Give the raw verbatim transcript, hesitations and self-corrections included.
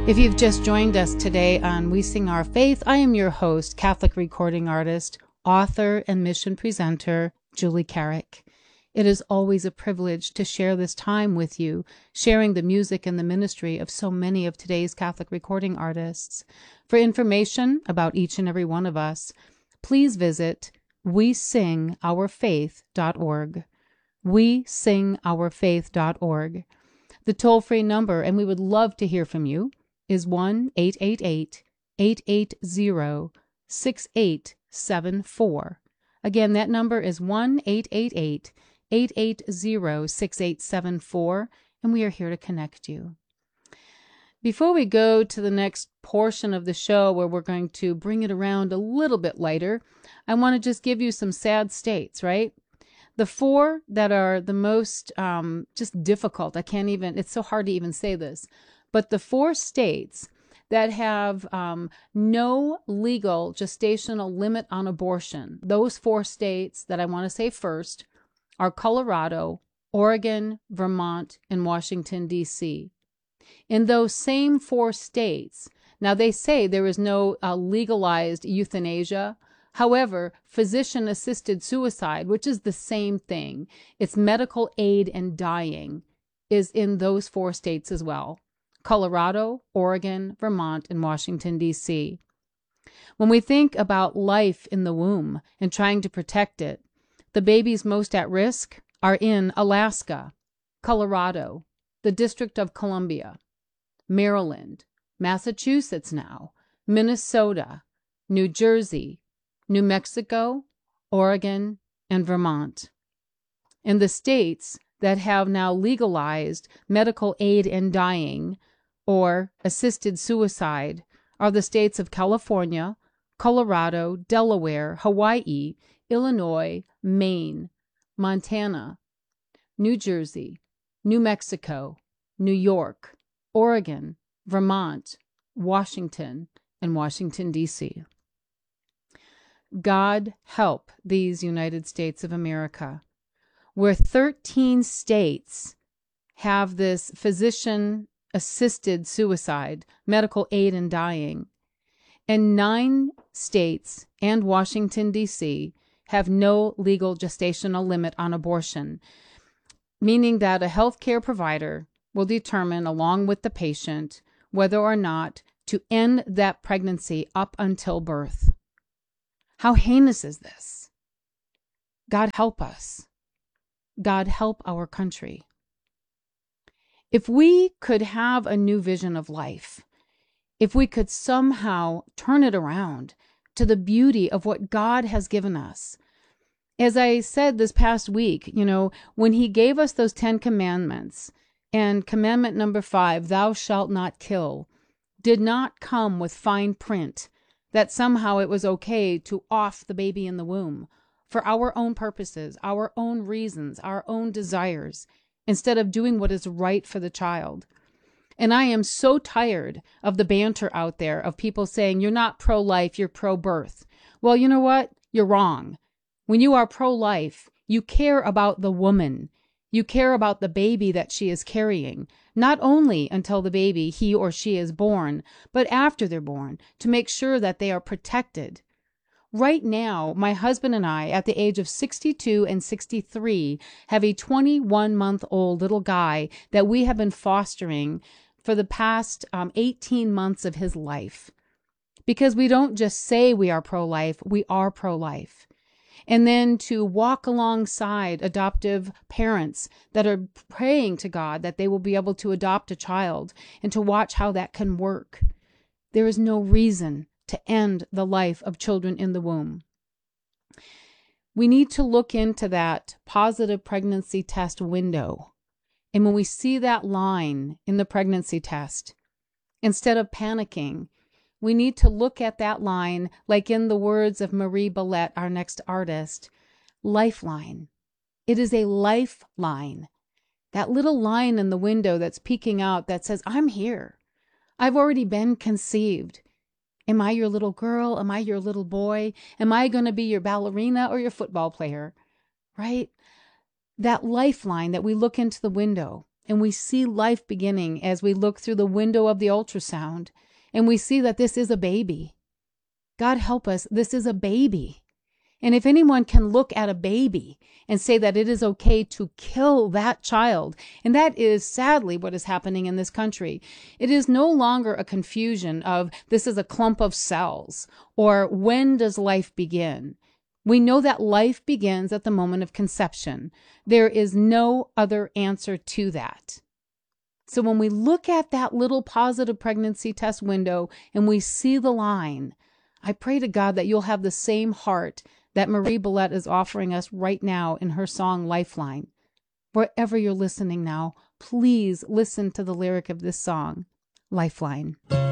If you've just joined us today on We Sing Our Faith, I am your host, Catholic recording artist, author, and mission presenter, Julie Carrick. It is always a privilege to share this time with you, sharing the music and the ministry of so many of today's Catholic recording artists. For information about each and every one of us, please visit we sing our faith dot org. we sing our faith dot org. The toll-free number, and we would love to hear from you, is one eight eight eight, eight eight zero, six eight seven four. Again, that number is one eight eight eight, eight eight zero, six eight seven four, and we are here to connect you. Before we go to the next portion of the show where we're going to bring it around a little bit lighter, I want to just give you some sad states, right? The four that are the most um, just difficult, I can't even, it's so hard to even say this, but the four states that have um, no legal gestational limit on abortion, those four states that I want to say first are Colorado, Oregon, Vermont, and Washington, D C. In those same four states, now they say there is no uh, legalized euthanasia. However, physician-assisted suicide, which is the same thing, it's medical aid in dying, is in those four states as well. Colorado, Oregon, Vermont, and Washington, D C. When we think about life in the womb and trying to protect it, the babies most at risk are in Alaska, Colorado, the District of Columbia, Maryland, Massachusetts now, Minnesota, New Jersey, New Mexico, Oregon, and Vermont. In the states that have now legalized medical aid in dying or assisted suicide are the states of California, Colorado, Delaware, Hawaii, Illinois, Maine, Montana, New Jersey, New Mexico, New York, Oregon, Vermont, Washington, and Washington, D C. God help these United States of America, where thirteen states have this physician-assisted suicide, medical aid in dying, and nine states and Washington, D C have no legal gestational limit on abortion, meaning that a healthcare provider will determine, along with the patient, whether or not to end that pregnancy up until birth. How heinous is this? God help us. God help our country. If we could have a new vision of life, if we could somehow turn it around to the beauty of what God has given us. As I said this past week, you know, when he gave us those Ten Commandments, and commandment number five, thou shalt not kill, did not come with fine print that somehow it was okay to off the baby in the womb for our own purposes, our own reasons, our own desires, instead of doing what is right for the child. And I am so tired of the banter out there of people saying, you're not pro-life, you're pro-birth. Well, you know what? You're wrong. When you are pro-life, you care about the woman. You care about the baby that she is carrying, not only until the baby, he or she is born, but after they're born, to make sure that they are protected. Right now, my husband and I, at the age of sixty-two and sixty-three, have a twenty-one-month-old little guy that we have been fostering for the past um, eighteen months of his life. Because we don't just say we are pro-life, we are pro-life. And then to walk alongside adoptive parents that are praying to God that they will be able to adopt a child and to watch how that can work. There is no reason to end the life of children in the womb. We need to look into that positive pregnancy test window. And when we see that line in the pregnancy test, instead of panicking, we need to look at that line, like in the words of Marie Bellette, our next artist, lifeline. It is a lifeline. That little line in the window that's peeking out that says, I'm here. I've already been conceived. Am I your little girl? Am I your little boy? Am I going to be your ballerina or your football player? Right? That lifeline that we look into the window and we see life beginning as we look through the window of the ultrasound, and we see that this is a baby. God help us, this is a baby. And if anyone can look at a baby and say that it is okay to kill that child, and that is sadly what is happening in this country, it is no longer a confusion of this is a clump of cells or when does life begin. We know that life begins at the moment of conception. There is no other answer to that. So when we look at that little positive pregnancy test window and we see the line, I pray to God that you'll have the same heart that Marie Bellette is offering us right now in her song Lifeline. Wherever you're listening now, please listen to the lyric of this song, Lifeline.